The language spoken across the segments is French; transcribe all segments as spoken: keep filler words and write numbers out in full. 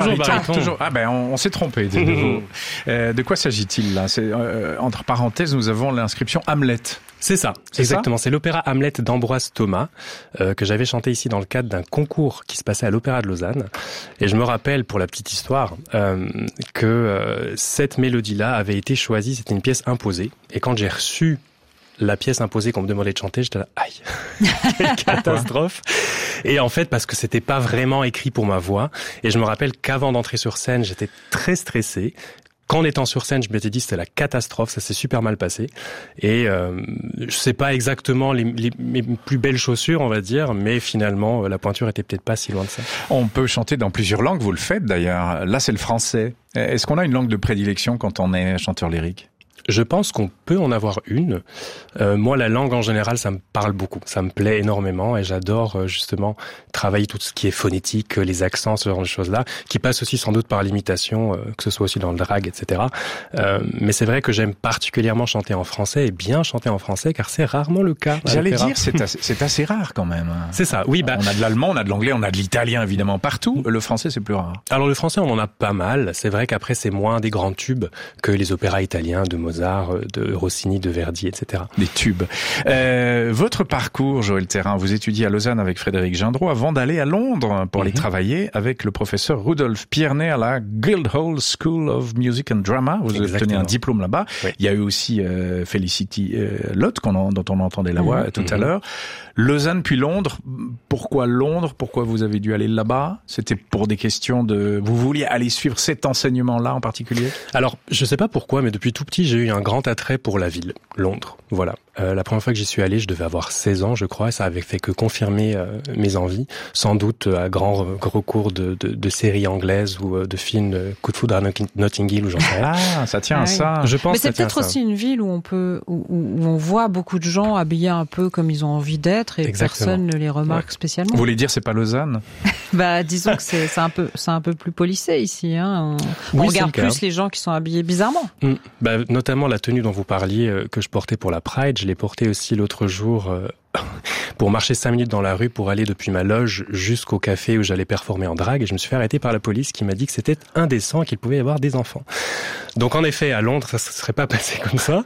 Toujours baryton. Toujours. Ah ben on, on s'est trompé. De, nouveau. euh, de quoi s'agit-il là? C'est, euh, entre parenthèses, nous avons l'inscription Hamlet. C'est ça, c'est exactement. Ça c'est l'opéra Hamlet d'Ambroise Thomas euh, que j'avais chanté ici dans le cadre d'un concours qui se passait à l'Opéra de Lausanne. Et je me rappelle, pour la petite histoire, euh, que euh, cette mélodie-là avait été choisie. C'était une pièce imposée. Et quand j'ai reçu la pièce imposée qu'on me demandait de chanter, j'étais là, aïe, quelle catastrophe. Et en fait, parce que c'était pas vraiment écrit pour ma voix. Et je me rappelle qu'avant d'entrer sur scène, j'étais très stressé. Qu'en étant sur scène, je m'étais dit c'était la catastrophe, ça s'est super mal passé. Et euh, je sais pas exactement les, les, mes plus belles chaussures, on va dire, mais finalement, la pointure était peut-être pas si loin de ça. On peut chanter dans plusieurs langues, vous le faites d'ailleurs. Là, c'est le français. Est-ce qu'on a une langue de prédilection quand on est chanteur lyrique ? Je pense qu'on peut en avoir une. Euh, moi, la langue en général, ça me parle beaucoup. Ça me plaît énormément et j'adore euh, justement travailler tout ce qui est phonétique, les accents, ce genre de choses-là, qui passe aussi sans doute par l'imitation, euh, que ce soit aussi dans le drag, et cetera. Euh, mais c'est vrai que j'aime particulièrement chanter en français et bien chanter en français, car c'est rarement le cas. J'allais dire, c'est assez, c'est assez rare quand même. C'est ça, oui. Bah, on a de l'allemand, on a de l'anglais, on a de l'italien évidemment partout. Le français, c'est plus rare. Alors le français, on en a pas mal. C'est vrai qu'après, c'est moins des grands tubes que les opéras italiens de Mozart, de Rossini, de Verdi, et cetera. Des tubes. Euh, votre parcours, Joël Thérin, vous étudiez à Lausanne avec Frédéric Gendreau avant d'aller à Londres pour aller mm-hmm. travailler avec le professeur Rudolf Pierney à la Guildhall School of Music and Drama. Vous Exactement. obtenez un diplôme là-bas. Oui. Il y a eu aussi euh, Felicity euh, Lott, qu'on en, dont on entendait la voix mm-hmm. tout à l'heure. Lausanne puis Londres. Pourquoi Londres? Pourquoi vous avez dû aller là-bas? C'était pour des questions de... Vous vouliez aller suivre cet enseignement-là en particulier? Alors, je sais pas pourquoi, mais depuis tout petit, j'ai eu un grand attrait pour la ville, Londres. Voilà. Euh, la première fois que j'y suis allé, je devais avoir seize ans, je crois, et ça avait fait que confirmer euh, mes envies, sans doute euh, à grand recours de, de, de séries anglaises ou euh, de films euh, Coup de foudre à Notting Hill ou j'en sais rien. Ah, ça tient ah, à oui. ça. Je pense. Mais c'est peut-être aussi une ville où on peut, où, où on voit beaucoup de gens habillés un peu comme ils ont envie d'être et Exactement. personne ne les remarque ouais. spécialement. Vous voulez dire c'est pas Lausanne? Bah, disons que c'est, c'est un peu, c'est un peu plus policé ici. Hein. On, oui, on regarde plus les gens qui sont habillés bizarrement. Mmh. Bah, notamment la tenue dont vous parliez euh, que je portais pour la Pride, je l'ai portée aussi l'autre jour euh, pour marcher cinq minutes dans la rue pour aller depuis ma loge jusqu'au café où j'allais performer en drague et je me suis fait arrêter par la police qui m'a dit que c'était indécent, qu'il pouvait y avoir des enfants. Donc en effet, à Londres, ça ne serait pas passé comme ça.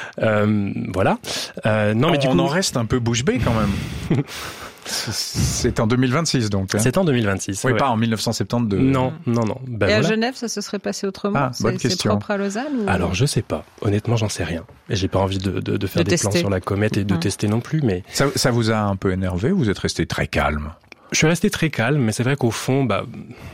Euh, voilà. Euh, non, mais on du coup, en reste un peu bouche bée quand même. C'est en deux mille vingt-six donc. Hein. C'est en deux mille vingt-six. Oui, ouais. pas en mille neuf cent soixante-douze. Non, non, non. Ben Et voilà. à Genève, ça se serait passé autrement? Ah, c'est, bonne question. C'est propre à Lausanne ou... Alors je sais pas. Honnêtement, j'en sais rien. Et j'ai pas envie de, de, de faire de des tester. plans sur la comète et de Hum. tester non plus. Mais ça, ça vous a un peu énervé? Vous êtes resté très calme? Je suis resté très calme, mais c'est vrai qu'au fond, bah,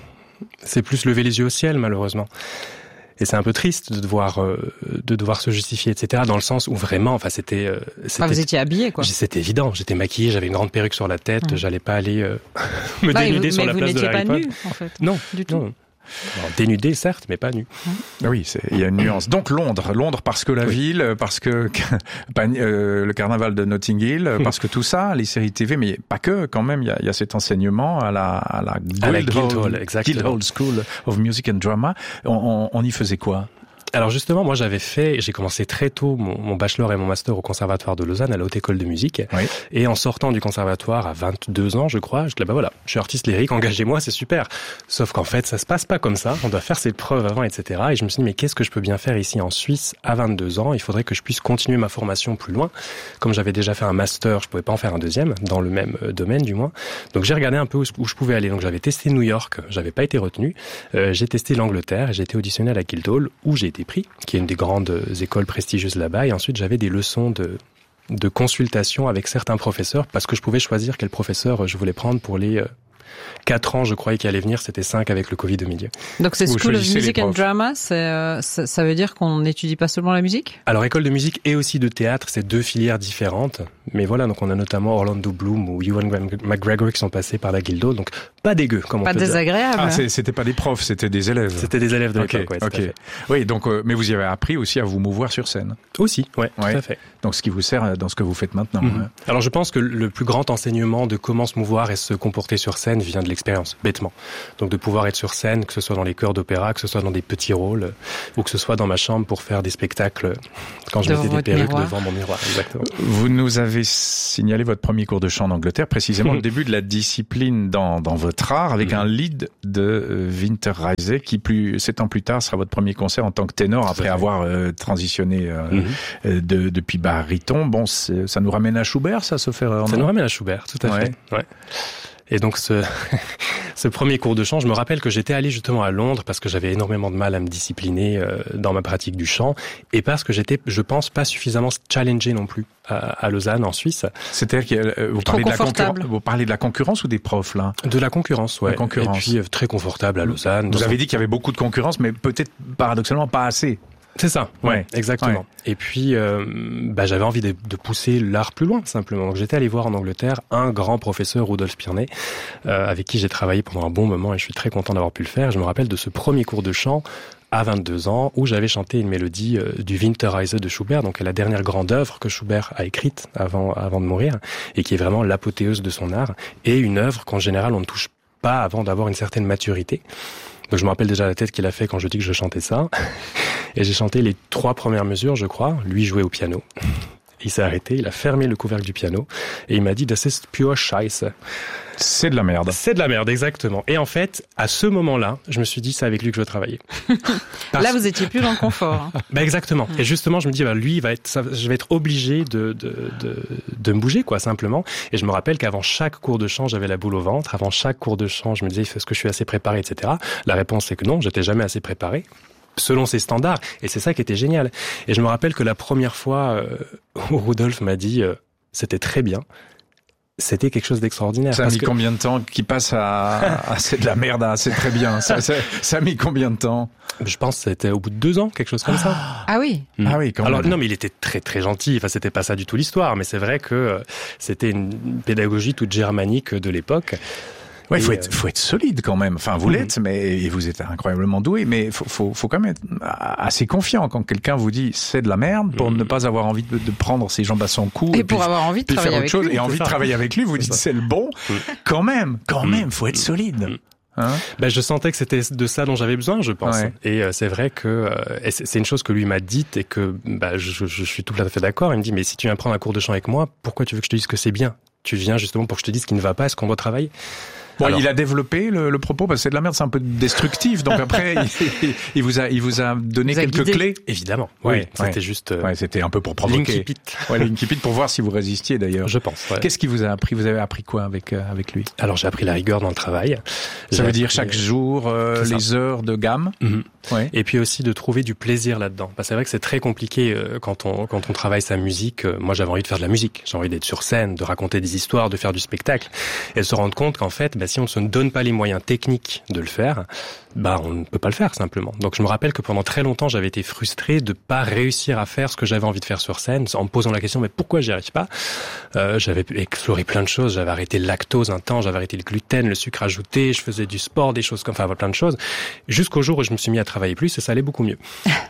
c'est plus lever les yeux au ciel, malheureusement. Et c'est un peu triste de devoir euh, de devoir se justifier, et cetera. Dans le sens où vraiment, enfin, c'était. Euh, c'était ah, vous étiez habillé, quoi. C'était évident. J'étais maquillé, j'avais une grande perruque sur la tête. Mmh. J'allais pas aller euh, me bah, dénuder vous, sur la place de Harry Potter. Mais vous n'étiez pas nu, en fait. Non, du tout. Non. Alors, dénudé, certes, mais pas nu. Mmh. Oui, c'est, il y a une nuance. Donc Londres, Londres parce que la oui. ville, parce que euh, le carnaval de Notting Hill, parce que tout ça, les séries T V, mais pas que. Quand même, il y a, il y a cet enseignement à la à la Guildhall, Guildhall School of Music and Drama. On, on, on y faisait quoi? Alors justement, moi j'avais fait, j'ai commencé très tôt mon, mon bachelor et mon master au conservatoire de Lausanne, à la Haute École de Musique. Oui. Et en sortant du conservatoire à vingt-deux ans, je crois, je dis bah voilà, je suis artiste lyrique, engagez-moi, c'est super. Sauf qu'en fait, ça se passe pas comme ça. On doit faire ses preuves avant, et cetera. Et je me suis dit mais qu'est-ce que je peux bien faire ici en Suisse à vingt-deux ans? Il faudrait que je puisse continuer ma formation plus loin. Comme j'avais déjà fait un master, je pouvais pas en faire un deuxième dans le même domaine du moins. Donc j'ai regardé un peu où, où je pouvais aller. Donc j'avais testé New York, j'avais pas été retenu. Euh, j'ai testé l'Angleterre et j'ai été auditionné à la Guildhall où j'ai été pris, qui est une des grandes écoles prestigieuses là-bas. Et ensuite, j'avais des leçons de, de consultation avec certains professeurs parce que je pouvais choisir quel professeur je voulais prendre pour les quatre ans, je croyais qu'il allait venir, c'était cinq avec le Covid au milieu. Donc c'est School of Music and Drama, c'est, euh, ça, ça veut dire qu'on n'étudie pas seulement la musique? Alors école de musique et aussi de théâtre, c'est deux filières différentes. Mais voilà, donc on a notamment Orlando Bloom ou Ewan McGregor qui sont passés par la Guildhall, donc pas dégueu, comme on pas peut dire. Pas désagréable. Ah, c'est, c'était pas des profs, c'était des élèves. C'était des élèves de okay, l'époque, ouais, okay. Oui, donc, euh, mais vous y avez appris aussi à vous mouvoir sur scène. Aussi, ouais, ouais, tout à fait. Donc ce qui vous sert dans ce que vous faites maintenant. Mm-hmm. Hein. Alors je pense que le plus grand enseignement de comment se mouvoir et se comporter sur scène vient de l'expérience, bêtement. Donc de pouvoir être sur scène, que ce soit dans les chœurs d'opéra, que ce soit dans des petits rôles, ou que ce soit dans ma chambre pour faire des spectacles quand je devant mettais des perruques miroir. devant mon miroir. Exactement. Vous nous avez avez signalé votre premier cours de chant en Angleterre, précisément le début de la discipline dans, dans votre art, avec mmh. un lead de euh, Winterreise, qui plus sept ans plus tard sera votre premier concert en tant que ténor, après avoir euh, transitionné euh, mmh. euh, de, depuis baryton. Bon, ça nous ramène à Schubert, ça, se faire. Ça nous ramène à Schubert, tout à ouais. fait. Ouais. Et donc ce ce premier cours de chant, je me rappelle que j'étais allé justement à Londres parce que j'avais énormément de mal à me discipliner euh, dans ma pratique du chant et parce que j'étais, je pense, pas suffisamment challengé non plus à, à Lausanne, en Suisse. C'est-à-dire que euh, vous parlez de la concurrence, vous parlez de la concurrence ou des profs là? De la concurrence, ouais. La concurrence. Et puis euh, très confortable à Lausanne. Vous avez dit qu'il y avait beaucoup de concurrence, mais peut-être paradoxalement pas assez. C'est ça, ouais, ouais exactement. Ouais. Et puis, euh, bah, j'avais envie de, de pousser l'art plus loin, simplement. Donc, j'étais allé voir en Angleterre un grand professeur, Rudolf Pierney, euh, avec qui j'ai travaillé pendant un bon moment et je suis très content d'avoir pu le faire. Je me rappelle de ce premier cours de chant à vingt-deux ans où j'avais chanté une mélodie euh, du Winterreise de Schubert, donc la dernière grande œuvre que Schubert a écrite avant, avant de mourir et qui est vraiment l'apothéose de son art et une œuvre qu'en général on ne touche pas avant d'avoir une certaine maturité. Donc je me rappelle déjà la tête qu'il a fait quand je dis que je chantais ça. Et j'ai chanté les trois premières mesures, je crois. Lui jouait au piano. Il s'est arrêté, il a fermé le couvercle du piano et il m'a dit « Das ist pure Scheiße ». C'est de la merde. C'est de la merde, exactement. Et en fait, à ce moment-là, je me suis dit, c'est avec lui que je veux travailler. Parce... Là, vous étiez plus dans le confort. Hein. Bah exactement. Et justement, je me dis, bah lui, il va être, ça, je vais être obligé de, de, de, de me bouger, quoi, simplement. Et je me rappelle qu'avant chaque cours de chant, j'avais la boule au ventre. Avant chaque cours de chant, je me disais, est-ce que je suis assez préparé, et cetera. La réponse, c'est que non, j'étais jamais assez préparé. Selon ses standards. Et c'est ça qui était génial. Et je me rappelle que la première fois euh, où Rudolf m'a dit, euh, c'était très bien. C'était quelque chose d'extraordinaire. Ça a mis que... combien de temps qui passe à, à c'est de la merde, à c'est très bien. Ça, ça, ça a mis combien de temps? Je pense que c'était au bout de deux ans, quelque chose comme ça. Ah oui. Mmh. Ah oui, quand Alors même. non, mais il était très très gentil. Enfin, c'était pas ça du tout l'histoire, mais c'est vrai que euh, c'était une pédagogie toute germanique de l'époque. Ouais, il faut être, faut être solide quand même. Enfin, vous mmh. l'êtes, mais et vous êtes incroyablement doué, mais faut, faut, faut quand même être assez confiant quand quelqu'un vous dit c'est de la merde pour mmh. ne pas avoir envie de, de prendre ses jambes à son cou et, et pour puis, avoir envie de travailler faire autre avec chose lui, et envie de travailler avec lui. Vous dites c'est le bon. Mmh. Quand même, quand mmh. même, faut être solide. Mmh. Hein ben, je sentais que c'était de ça dont j'avais besoin, je pense. Ouais. Et euh, c'est vrai que euh, et c'est, c'est une chose que lui m'a dite et que bah, je, je suis tout à fait d'accord. Il me dit mais si tu viens prendre un cours de chant avec moi, pourquoi tu veux que je te dise que c'est bien? Tu viens justement pour que je te dise ce qui ne va pas, est-ce qu'on doit travailler? Bon, Alors, il a développé le, le propos parce que c'est de la merde, c'est un peu destructif. Donc après, il, il vous a, il vous a donné vous a quelques guidé. Clés. Évidemment. Oui, oui c'était ouais. juste. Euh, ouais, c'était un peu pour provoquer. L'incipit. Ouais, l'incipit pour voir si vous résistiez d'ailleurs. Je pense. Ouais. Qu'est-ce qu'il vous a appris? Vous avez appris quoi avec euh, avec lui? Alors j'ai appris la rigueur dans le travail. Ça j'ai veut dire appris, chaque jour euh, les heures de gamme. Mm-hmm. Ouais. Et puis aussi de trouver du plaisir là-dedans. Parce que c'est vrai que c'est très compliqué euh, quand on quand on travaille sa musique. Euh, moi, j'avais envie de faire de la musique. J'ai envie d'être sur scène, de raconter des histoires, de faire du spectacle. Et de se rendre compte qu'en fait, bah, si on ne se donne pas les moyens techniques de le faire, bah on ne peut pas le faire simplement. Donc je me rappelle que pendant très longtemps, j'avais été frustré de pas réussir à faire ce que j'avais envie de faire sur scène, en me posant la question mais pourquoi j'y arrive pas. Euh, j'avais exploré plein de choses. J'avais arrêté le lactose un temps, j'avais arrêté le gluten, le sucre ajouté. Je faisais du sport, des choses comme, enfin plein de choses. Jusqu'au jour où je me suis mis à travailler plus et ça allait beaucoup mieux.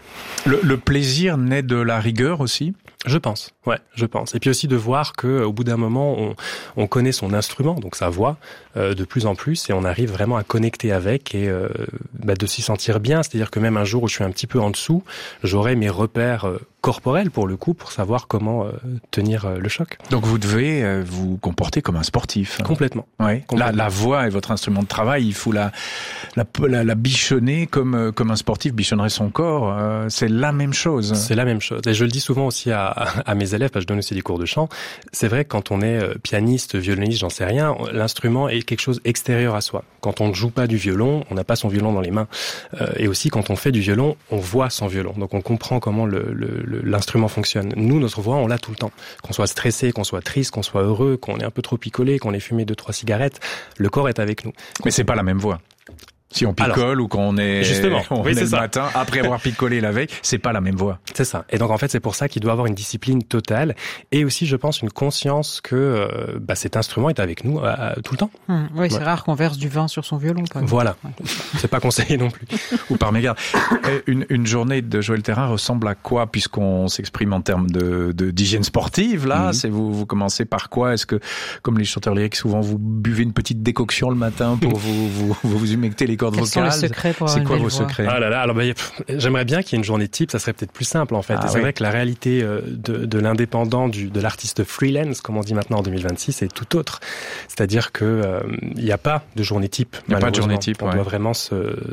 Le, le plaisir naît de la rigueur aussi. Je pense, ouais, je pense. Et puis aussi de voir que au bout d'un moment, on, on connaît son instrument, donc sa voix, euh, de plus en plus, et on arrive vraiment à connecter avec et euh, bah, de s'y sentir bien. C'est-à-dire que même un jour où je suis un petit peu en dessous, j'aurai mes repères euh, corporels pour le coup, pour savoir comment euh, tenir euh, le choc. Donc vous devez euh, vous comporter comme un sportif. Complètement. Ouais. Complètement. La, la voix est votre instrument de travail. Il faut la la, la, la bichonner comme euh, comme un sportif bichonnerait son corps. Euh, c'est la même chose. C'est la même chose. Et je le dis souvent aussi à à mes élèves, parce que je donne aussi des cours de chant, c'est vrai que quand on est pianiste, violoniste, j'en sais rien, l'instrument est quelque chose extérieur à soi. Quand on ne joue pas du violon, on n'a pas son violon dans les mains. Euh, et aussi, quand on fait du violon, on voit son violon. Donc on comprend comment le, le, le, l'instrument fonctionne. Nous, notre voix, on l'a tout le temps. Qu'on soit stressé, qu'on soit triste, qu'on soit heureux, qu'on ait un peu trop picolé, qu'on ait fumé deux, trois cigarettes, le corps est avec nous. Mais c'est pas la même voix. Si on picole Alors, ou qu'on est, justement, on oui, est c'est le ça. matin, après avoir picolé la veille, c'est pas la même voix. C'est ça. Et donc en fait, c'est pour ça qu'il doit avoir une discipline totale et aussi, je pense, une conscience que euh, bah, cet instrument est avec nous euh, tout le temps. Mmh, oui, c'est ouais. rare qu'on verse du vin sur son violon. Par exemple. Voilà. Ouais. C'est pas conseillé non plus. Ou par mégarde. Une, une journée de Joël Thérin ressemble à quoi, puisqu'on s'exprime en termes de, de d'hygiène sportive là? Mmh. C'est vous, vous commencez par quoi? Est-ce que, comme les chanteurs lyriques, souvent vous buvez une petite décoction le matin pour vous vous vous, vous humecter les les cordes Quels vocales. sont les secrets pour C'est quoi vos voix secrets? Ah là là, alors bah, pff, j'aimerais bien qu'il y ait une journée type, ça serait peut-être plus simple en fait. Ah, et c'est oui. vrai que la réalité euh, de, de l'indépendant, du, de l'artiste freelance, comme on dit maintenant en deux mille vingt-six, est tout autre. C'est-à-dire que euh, il n'y a pas de journée type. Il n'y a pas de journée type. On ouais. doit vraiment se,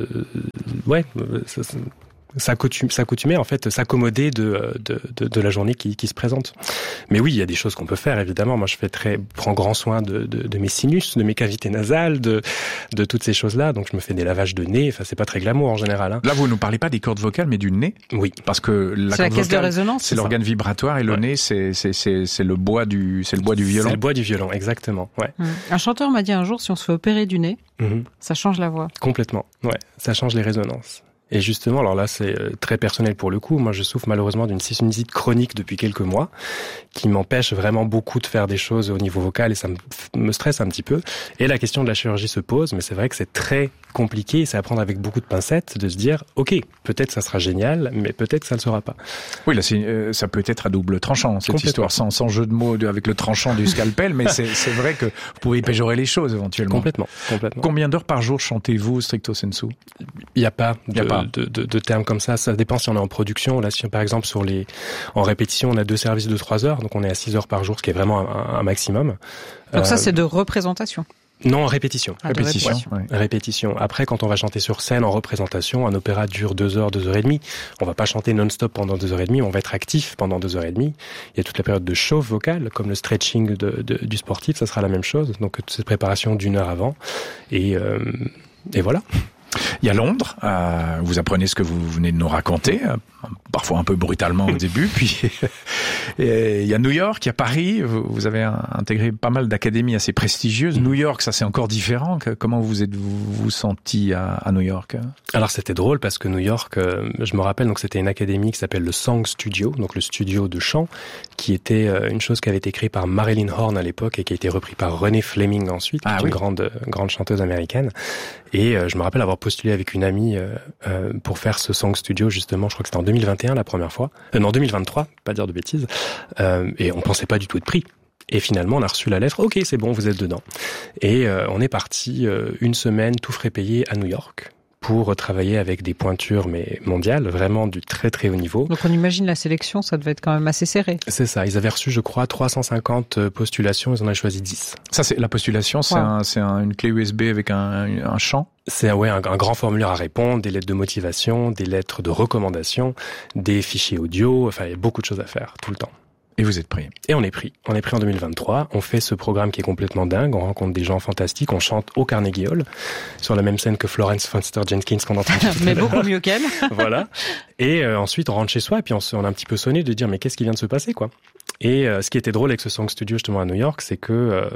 ouais, se, se, s'accoutumer, s'accoutumer en fait, s'accommoder de, de, de, de la journée qui, qui se présente. Mais oui, il y a des choses qu'on peut faire, évidemment. Moi, je fais très, prends grand soin de, de, de mes sinus, de mes cavités nasales, de, de toutes ces choses-là. Donc, je me fais des lavages de nez. Enfin, c'est pas très glamour en général. Hein. Là, vous ne parlez pas des cordes vocales, mais du nez. Oui. Parce que la, c'est la caisse vocale, de résonance. c'est l'organe ça. vibratoire et le ouais. nez, c'est, c'est, c'est, c'est le bois du, c'est le bois du violon. C'est le bois du violon, exactement. Ouais. Mmh. Un chanteur m'a dit un jour, si on se fait opérer du nez, mmh. ça change la voix. Complètement. Ouais. Ça change les résonances. Et justement, alors là, c'est très personnel pour le coup. Moi, je souffre malheureusement d'une sinusite chronique depuis quelques mois, qui m'empêche vraiment beaucoup de faire des choses au niveau vocal et ça me, me stresse un petit peu. Et la question de la chirurgie se pose, mais c'est vrai que c'est très compliqué et c'est à prendre avec beaucoup de pincettes de se dire, ok, peut-être ça sera génial, mais peut-être que ça ne le sera pas. Oui, là, c'est, euh, ça peut être à double tranchant cette histoire, sans, sans jeu de mots de, avec le tranchant du scalpel, mais c'est, c'est vrai que vous pouvez péjorer les choses éventuellement. Complètement, complètement. Combien d'heures par jour chantez-vous stricto sensu? Il n'y a pas de, y a pas. De, de, de termes comme ça. Ça dépend si on est en production. Là, si par exemple sur les, en répétition, on a deux services de trois heures, donc on est à six heures par jour, ce qui est vraiment un, un maximum. Donc euh, ça, c'est de représentation. Non, en répétition. Ah, répétition. répétition. Ouais. Répétition. Après, quand on va chanter sur scène en représentation, un opéra dure deux heures, deux heures et demie. On va pas chanter non-stop pendant deux heures et demie. On va être actif pendant deux heures et demie. Il y a toute la période de chauffe vocale, comme le stretching de, de, du sportif. Ça sera la même chose. Donc, cette préparation d'une heure avant. Et, euh, et voilà. Il y a Londres, euh, vous apprenez ce que vous venez de nous raconter, euh, parfois un peu brutalement au début, puis et il y a New York, il y a Paris, vous, vous avez intégré pas mal d'académies assez prestigieuses. New York, ça c'est encore différent. Comment vous êtes-vous vous senti à, à New York? Alors c'était drôle parce que New York, euh, je me rappelle, donc c'était une académie qui s'appelle le Song Studio, donc le studio de chant, qui était euh, une chose qui avait été créée par Marilyn Horne à l'époque et qui a été repris par Renée Fleming ensuite, ah, qui est oui. une grande, grande chanteuse américaine. Et euh, je me rappelle avoir postulé avec une amie euh, euh, pour faire ce Song Studio, justement, je crois que c'était en deux mille vingt et un la première fois. Euh, non, deux mille vingt-trois, pas dire de bêtises. Euh, et on pensait pas du tout être pris. Et finalement, on a reçu la lettre, ok, c'est bon, vous êtes dedans. Et euh, on est parti euh, une semaine, tout frais payé, à New York, pour travailler avec des pointures mais mondiales, vraiment du très très haut niveau. Donc on imagine la sélection, ça devait être quand même assez serré. C'est ça, ils avaient reçu je crois trois cent cinquante postulations, ils en avaient choisi dix. Ça c'est la postulation, c'est, ouais. un, c'est un, une clé U S B avec un, un champ. C'est ouais, un, un grand formulaire à répondre, des lettres de motivation, des lettres de recommandation, des fichiers audio, enfin il y a beaucoup de choses à faire tout le temps. Et vous êtes pris. Et on est pris. On est pris en deux mille vingt-trois. On fait ce programme qui est complètement dingue. On rencontre des gens fantastiques. On chante au Carnegie Hall, sur la même scène que Florence Foster Jenkins qu'on entend. Mais beaucoup mieux qu'elle. Voilà. Et euh, ensuite, on rentre chez soi et puis on, se, on a un petit peu sonné de dire mais qu'est-ce qui vient de se passer, quoi. Et euh, ce qui était drôle avec ce Song Studio justement à New York, c'est que euh,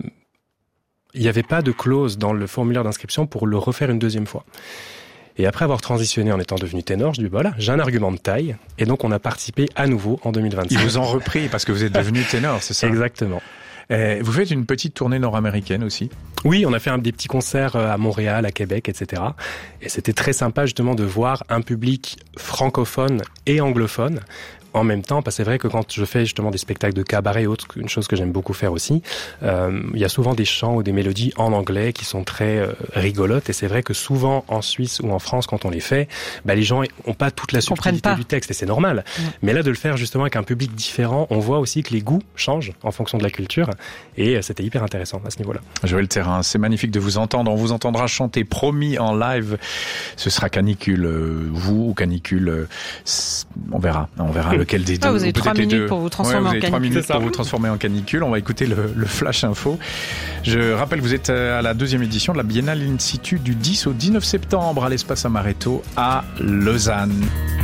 il n'y avait pas de clause dans le formulaire d'inscription pour le refaire une deuxième fois. Et après avoir transitionné en étant devenu ténor, je dis voilà, j'ai un argument de taille. Et donc on a participé à nouveau en deux mille vingt-cinq. Ils vous ont repris parce que vous êtes devenu ténor, c'est ça? Exactement. Et vous faites une petite tournée nord-américaine aussi? Oui, on a fait un, des petits concerts à Montréal, à Québec, et cetera. Et c'était très sympa justement de voir un public francophone et anglophone en même temps, parce que c'est vrai que quand je fais justement des spectacles de cabaret et autres, une chose que j'aime beaucoup faire aussi, euh, il y a souvent des chants ou des mélodies en anglais qui sont très euh, rigolotes, et c'est vrai que souvent en Suisse ou en France, quand on les fait, bah, les gens ont pas toute la subtilité du texte, et c'est normal. Mmh. Mais là, de le faire justement avec un public différent, on voit aussi que les goûts changent en fonction de la culture, et c'était hyper intéressant à ce niveau-là. Joël Thérin, c'est magnifique de vous entendre. On vous entendra chanter promis en live. Ce sera Canicule, euh, vous ou Canicule, euh, on verra, on verra lequel des deux. Ah, vous avez trois minutes pour vous transformer ouais, vous en canicule. Trois minutes pour vous transformer en canicule. On va écouter le, le Flash Info. Je rappelle, vous êtes à la deuxième édition de la Biennale In Situ du dix au dix-neuf septembre à l'Espace Amaretto à Lausanne.